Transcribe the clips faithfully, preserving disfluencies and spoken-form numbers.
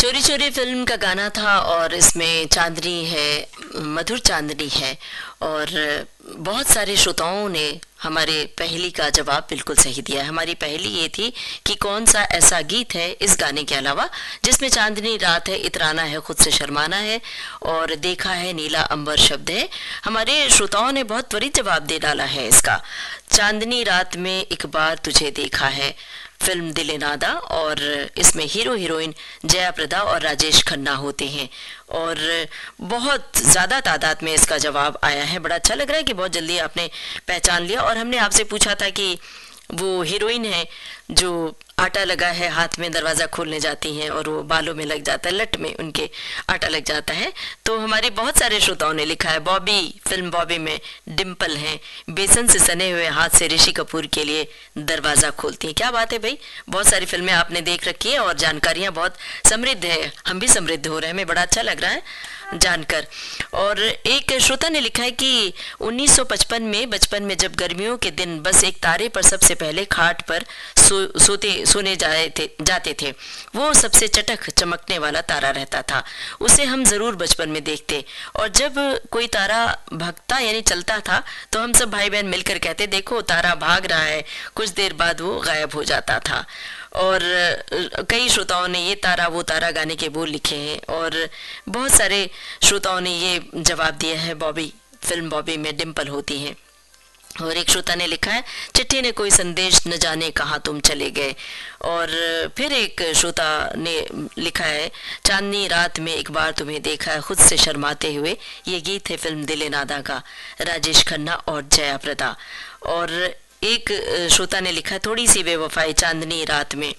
चोरी चोरी फिल्म का गाना था और इसमें चांदनी है, मधुर चांदनी है। और बहुत सारे श्रोताओं ने हमारे पहेली का जवाब बिल्कुल सही दिया है। हमारी पहेली ये थी कि कौन सा ऐसा गीत है इस गाने के अलावा जिसमें चांदनी रात है, इतराना है, खुद से शर्माना है और देखा है नीला अंबर शब्द है। हमारे श्रोताओं ने बहुत त्वरित जवाब दे डाला है इसका। चांदनी रात में एक बार तुझे देखा है, फिल्म दिले नादा, और इसमें हीरो हीरोइन जया प्रदा और राजेश खन्ना होते हैं। और बहुत ज़्यादा तादाद में इसका जवाब आया है। बड़ा अच्छा लग रहा है कि बहुत जल्दी आपने पहचान लिया। और हमने आपसे पूछा था कि वो हीरोइन है जो आटा लगा है हाथ में, दरवाज़ा खोलने जाती हैं और वो बालों में लग जाता है, लट में उनके आटा लग जाता है। तो हमारे बहुत सारे श्रोताओं ने लिखा है बॉबी, फिल्म बॉबी में डिम्पल हैं, बेसन से सने हुए हाथ से ऋषि कपूर के लिए दरवाज़ा खोलती हैं। क्या बात है भाई, बहुत सारी फिल्में आपने देख रखी है और जानकारियाँ बहुत समृद्ध है। हम भी समृद्ध हो रहे हैं, हमें बड़ा अच्छा लग रहा है जानकर। और एक श्रोता ने लिखा है कि उन्नीस सौ पचपन में बचपन में जब गर्मियों के दिन बस एक तारे पर सबसे पहले खाट पर सो सोते सोने जाए थे जाते थे, वो सबसे चटक चमकने वाला तारा रहता था। उसे हम जरूर बचपन में देखते और जब कोई तारा भागता यानी चलता था तो हम सब भाई बहन मिलकर कहते देखो तारा भाग रहा है। कुछ देर बाद वो गायब हो जाता था। और कई श्रोताओं ने ये तारा वो तारा गाने के बोल लिखे हैं और बहुत सारे श्रोताओं ने ये जवाब दिया है बॉबी, फिल्म बॉबी में डिम्पल होती हैं। और एक श्रोता ने लिखा है चिट्ठी ने कोई संदेश न जाने कहाँ तुम चले गए। और फिर एक श्रोता ने लिखा है चांदनी रात में एक बार तुम्हें देखा है, खुद से शर्माते हुए। ये गीत है फिल्म दिले नादा का, राजेश खन्ना और जया प्रदा। और एक श्रोता ने लिखा थोड़ी सी बेवफाई चांदनी रात में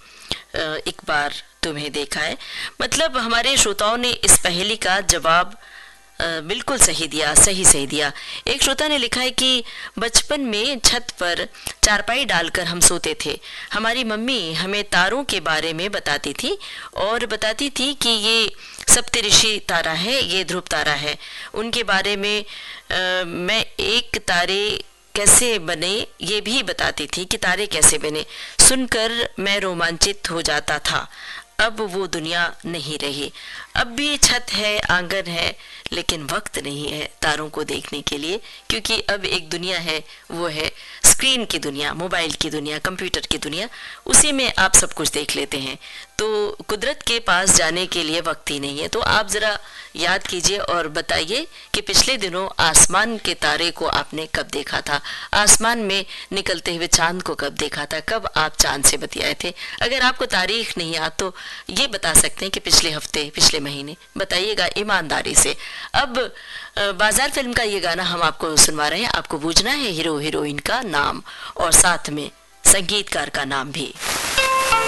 एक बार तुम्हें देखा है। मतलब हमारे श्रोताओं ने इस पहेली का जवाब बिल्कुल सही दिया, सही सही दिया। एक श्रोता ने लिखा है कि बचपन में छत पर चारपाई डालकर हम सोते थे। हमारी मम्मी हमें तारों के बारे में बताती थी और बताती थी कि ये सप्तऋषि तारा है, ये ध्रुव तारा है। उनके बारे में आ, मैं एक तारे कैसे बने ये भी बताती थी कि तारे कैसे बने। सुनकर मैं रोमांचित हो जाता था। अब वो दुनिया नहीं रही। अब भी छत है, आंगन है, लेकिन वक्त नहीं है तारों को देखने के लिए, क्योंकि अब एक दुनिया है, वो है स्क्रीन की दुनिया, मोबाइल की दुनिया, कंप्यूटर की दुनिया। उसी में आप सब कुछ देख लेते हैं। तो कुदरत के पास जाने के लिए वक्त ही नहीं है। तो आप ज़रा याद कीजिए और बताइए कि पिछले दिनों आसमान के तारे को आपने कब देखा था, आसमान में निकलते हुए चांद को कब देखा था, कब आप चांद से बतियाए थे। अगर आपको तारीख नहीं याद तो ये बता सकते हैं कि पिछले हफ्ते, पिछले महीने, बताइएगा ईमानदारी से। अब बाजार फिल्म का ये गाना हम आपको सुनवा रहे हैं। आपको बूझना है हीरो हीरोइन का नाम और साथ में संगीतकार का नाम भी।